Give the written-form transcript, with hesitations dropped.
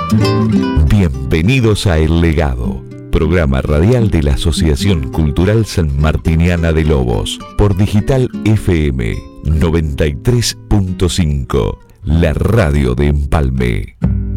Bienvenidos a El Legado, programa radial de la Asociación Cultural Sanmartiniana de Lobos, por Digital FM 93.5, la radio de Empalme.